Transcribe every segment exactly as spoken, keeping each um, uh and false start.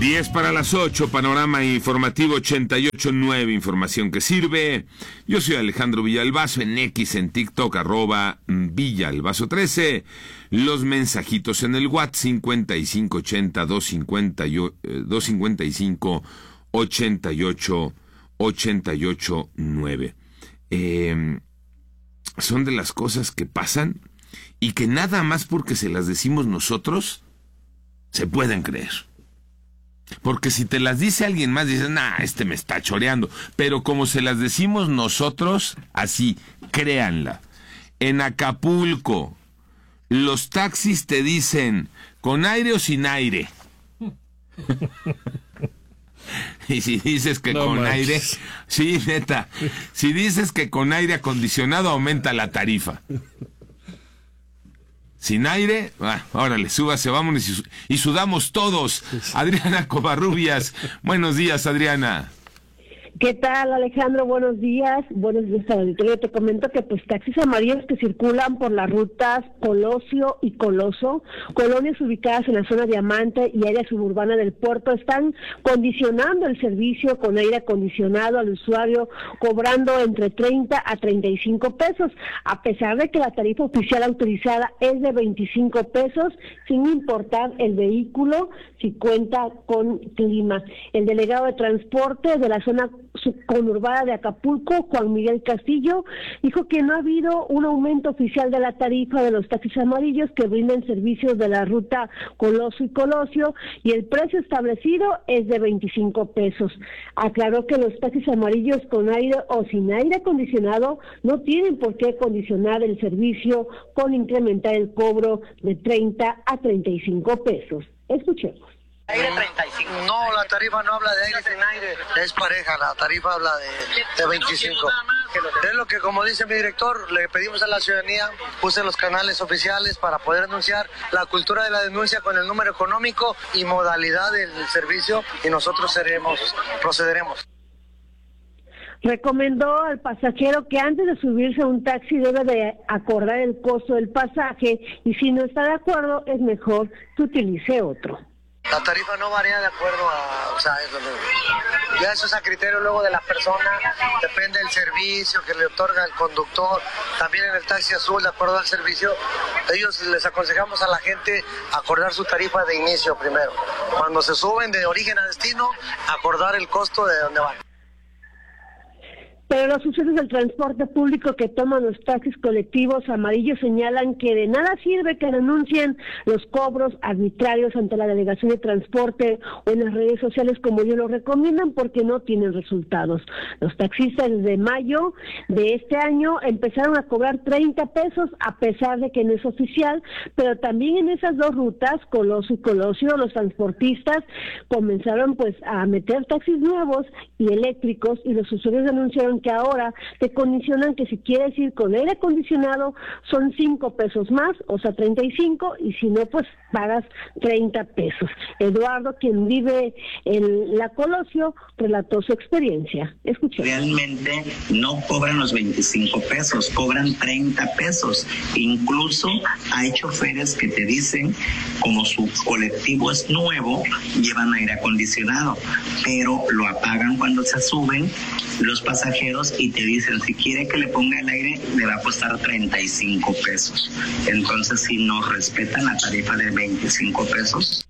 diez para las ocho, panorama informativo ochenta y ocho punto nueve, información que sirve. Yo soy Alejandro Villalbazo, en X, en TikTok, arroba Villalbazo trece. Los mensajitos en el WhatsApp, cincuenta y cinco ochenta, doscientos cincuenta y cinco, ochenta y ocho, ochenta y ocho nueve. Eh, son de las cosas que pasan y que nada más porque se las decimos nosotros se pueden creer. Porque si te las dice alguien más, dices, nah, este me está choreando. Pero como se las decimos nosotros, así, créanla. En Acapulco, los taxis te dicen, ¿con aire o sin aire? Y si dices que no con manches. aire, sí, neta, si dices que con aire acondicionado aumenta la tarifa. Sin aire, ah, órale, súbase, vámonos y, y sudamos todos. Adriana Covarrubias, buenos días, Adriana. ¿Qué tal, Alejandro? Buenos días. Buenos días al auditorio. Te comento que pues taxis amarillos que circulan por las rutas Colosio y Coloso, colonias ubicadas en la zona Diamante y área suburbana del puerto, están condicionando el servicio con aire acondicionado al usuario, cobrando entre treinta a treinta y cinco pesos, a pesar de que la tarifa oficial autorizada es de veinticinco pesos, sin importar el vehículo, si cuenta con clima. El delegado de transporte de la zona conurbada de Acapulco, Juan Miguel Castillo, dijo que no ha habido un aumento oficial de la tarifa de los taxis amarillos que brindan servicios de la ruta Coloso y Colosio, y el precio establecido es de veinticinco pesos. Aclaró que los taxis amarillos con aire o sin aire acondicionado no tienen por qué condicionar el servicio con incrementar el cobro de treinta a treinta y cinco pesos. Escuchemos. Aire treinta y cinco. No, la tarifa no habla de aire sin aire, es pareja, la tarifa habla de, de veinticinco. Es lo que, como dice mi director, le pedimos a la ciudadanía, use los canales oficiales para poder anunciar la cultura de la denuncia con el número económico y modalidad del servicio, y nosotros seremos, procederemos. Recomendó al pasajero que antes de subirse a un taxi debe de acordar el costo del pasaje, y si no está de acuerdo es mejor que utilice otro. La tarifa no varía de acuerdo a, o sea, es lo mismo. Ya eso es a criterio luego de la persona, depende del servicio que le otorga el conductor. También en el taxi azul, de acuerdo al servicio, ellos les aconsejamos a la gente acordar su tarifa de inicio primero. Cuando se suben de origen a destino, acordar el costo de donde van. Pero los usuarios del transporte público que toman los taxis colectivos amarillos señalan que de nada sirve que denuncien los cobros arbitrarios ante la Delegación de Transporte o en las redes sociales como ellos lo recomiendan, porque no tienen resultados. Los taxistas desde mayo de este año empezaron a cobrar treinta pesos, a pesar de que no es oficial, pero también en esas dos rutas, Coloso y Colosio, los transportistas comenzaron pues a meter taxis nuevos y eléctricos, y los usuarios denunciaron que ahora te condicionan que si quieres ir con aire acondicionado son cinco pesos más, o sea treinta y cinco, y si no pues pagas treinta pesos. Eduardo, quien vive en la Colosio, relató su experiencia. Escuchemos. Realmente no cobran los veinticinco pesos, cobran treinta pesos. Incluso hay choferes que te dicen, como su colectivo es nuevo, llevan aire acondicionado, pero lo apagan cuando se suben los pasajeros y te dicen, si quiere que le ponga el aire, le va a costar treinta y cinco pesos. Entonces, si no respetan la tarifa de veinticinco pesos.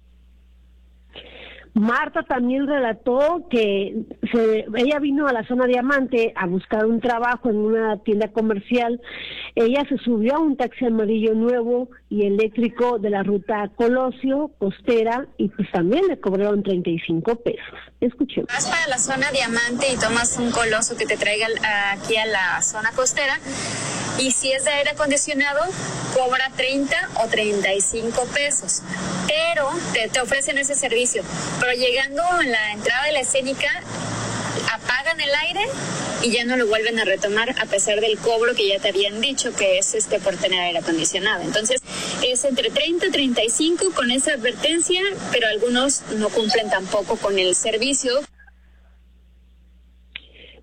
Marta también relató que se, ella vino a la zona Diamante a buscar un trabajo en una tienda comercial. Ella se subió a un taxi amarillo nuevo y eléctrico de la ruta Colosio, Costera, y pues también le cobraron treinta y cinco pesos. Escuchemos. Vas para la zona Diamante y tomas un Coloso que te traiga aquí a la zona costera, y si es de aire acondicionado cobra treinta o treinta y cinco pesos, pero te, te ofrecen ese servicio. Pero llegando en la entrada de la escénica, apagan el aire y ya no lo vuelven a retomar, a pesar del cobro que ya te habían dicho que es este por tener aire acondicionado. Entonces es entre treinta y treinta y cinco con esa advertencia, pero algunos no cumplen tampoco con el servicio.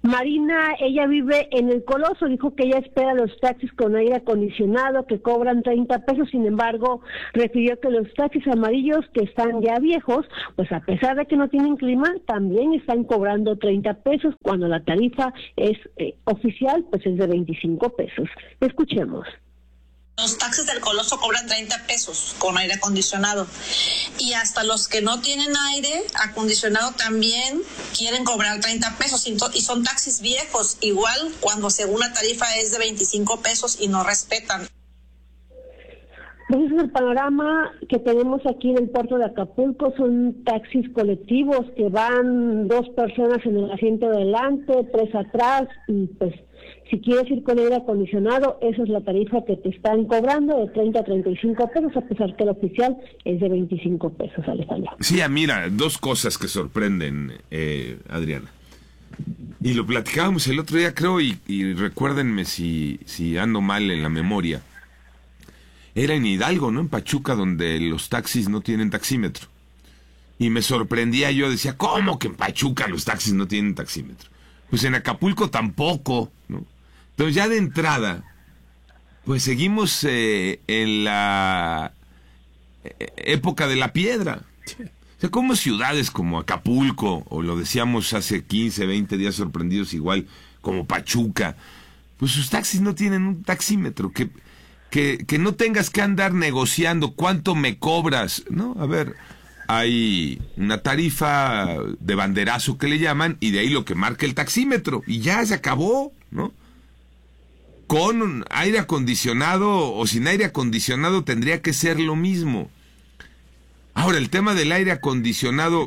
Marina, ella vive en el Coloso, dijo que ella espera los taxis con aire acondicionado que cobran treinta pesos, sin embargo, refirió que los taxis amarillos que están ya viejos, pues a pesar de que no tienen clima, también están cobrando treinta pesos, cuando la tarifa es eh, oficial, pues es de veinticinco pesos. Escuchemos. Los taxis del Coloso cobran treinta pesos con aire acondicionado y hasta los que no tienen aire acondicionado también quieren cobrar treinta pesos y son taxis viejos, igual cuando según la tarifa es de veinticinco pesos y no respetan. Ese es el panorama que tenemos aquí en el puerto de Acapulco. Son taxis colectivos que van dos personas en el asiento de delante, tres atrás, y pues si quieres ir con aire acondicionado, esa es la tarifa que te están cobrando, de treinta a treinta y cinco pesos, a pesar que la oficial es de veinticinco pesos, Alejandro. Sí, mira, dos cosas que sorprenden, eh, Adriana. Y lo platicábamos el otro día, creo, y, y recuérdenme si, si ando mal en la memoria. Era en Hidalgo, ¿no? En Pachuca, donde los taxis no tienen taxímetro. Y me sorprendía, yo decía, ¿cómo que en Pachuca los taxis no tienen taxímetro? Pues en Acapulco tampoco, ¿no? Entonces ya de entrada, pues seguimos eh, en la eh, época de la piedra. O sea, como ciudades como Acapulco, o lo decíamos hace quince, veinte días sorprendidos igual, como Pachuca, pues sus taxis no tienen un taxímetro, que... Que, que no tengas que andar negociando cuánto me cobras, ¿no? A ver, hay una tarifa de banderazo que le llaman y de ahí lo que marca el taxímetro y ya se acabó, ¿no? Con aire acondicionado o sin aire acondicionado tendría que ser lo mismo. Ahora, el tema del aire acondicionado,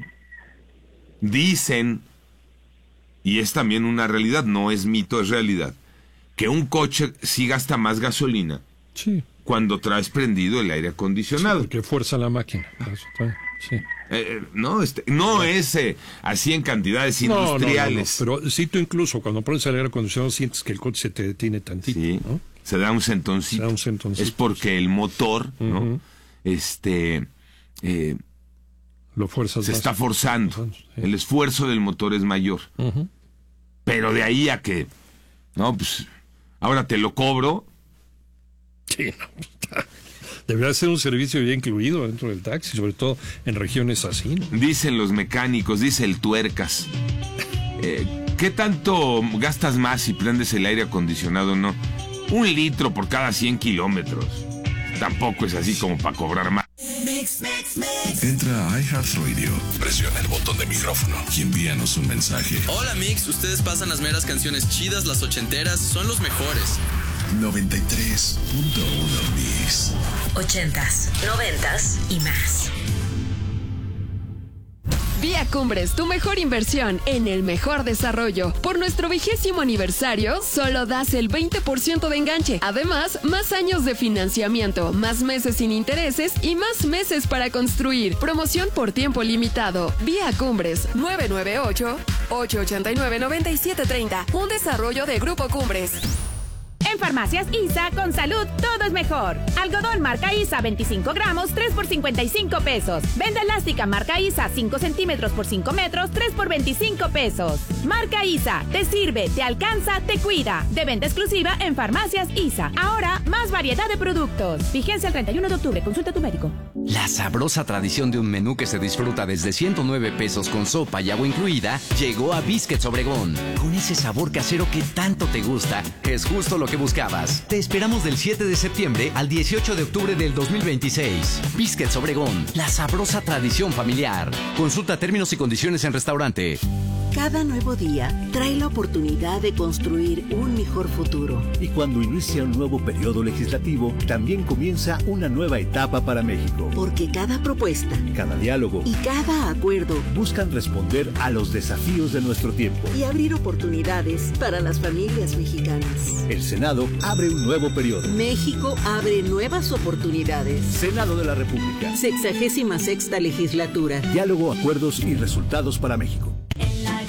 dicen, y es también una realidad, no es mito, es realidad, que un coche sí gasta más gasolina sí. cuando traes prendido el aire acondicionado. Sí, porque fuerza la máquina. Eso está, sí. eh, no, este, no es eh, así en cantidades industriales. No, no, no, no, pero sí, tú incluso cuando pones el aire acondicionado sientes que el coche se te detiene tantito. Sí, ¿no? se da un sentoncito. Se da un sentoncito. Es porque sí. el motor, ¿no? Uh-huh. Este... Eh, Lo fuerzas se más, está forzando. forzando sí. El esfuerzo del motor es mayor. Uh-huh. Pero de ahí a que... No, pues... Ahora te lo cobro. Sí, no. Debería ser un servicio ya incluido dentro del taxi, sobre todo en regiones así, ¿no? Dicen los mecánicos, dice el tuercas. Eh, ¿Qué tanto gastas más si prendes el aire acondicionado, no? Un litro por cada cien kilómetros. Tampoco es así como para cobrar más. Entra a iHeartRadio, presiona el botón de micrófono y envíanos un mensaje. Hola Mix, ustedes pasan las meras canciones chidas, las ochenteras, son los mejores. noventa y tres punto uno Mix. Ochentas, noventas y más. Vía Cumbres, tu mejor inversión en el mejor desarrollo. Por nuestro vigésimo aniversario, solo das el veinte por ciento de enganche. Además, más años de financiamiento, más meses sin intereses y más meses para construir. Promoción por tiempo limitado. Vía Cumbres, nueve nueve ocho, ocho ocho nueve, nueve siete tres cero. Un desarrollo de Grupo Cumbres. En Farmacias ISA, con salud, todo es mejor. Algodón marca ISA, veinticinco gramos, tres por cincuenta y cinco pesos. Venda elástica marca ISA, cinco centímetros por cinco metros, tres por veinticinco pesos. Marca ISA, te sirve, te alcanza, te cuida. De venta exclusiva en Farmacias ISA. Ahora, más variedad de productos. Vigencia el treinta y uno de octubre, consulta a tu médico. La sabrosa tradición de un menú que se disfruta desde ciento nueve pesos con sopa y agua incluida, llegó a Biscuits Obregón. Con ese sabor casero que tanto te gusta, es justo lo que buscabas. Te esperamos del siete de septiembre al dieciocho de octubre del dos mil veintiséis. Biscuits Obregón, la sabrosa tradición familiar. Consulta términos y condiciones en restaurante. Cada nuevo día trae la oportunidad de construir un mejor futuro. Y cuando inicia un nuevo periodo legislativo, también comienza una nueva etapa para México. Porque cada propuesta, cada diálogo y cada acuerdo buscan responder a los desafíos de nuestro tiempo y abrir oportunidades para las familias mexicanas. El Senado abre un nuevo periodo. México abre nuevas oportunidades. Senado de la República. Sexagésima sexta legislatura. Diálogo, acuerdos y resultados para México.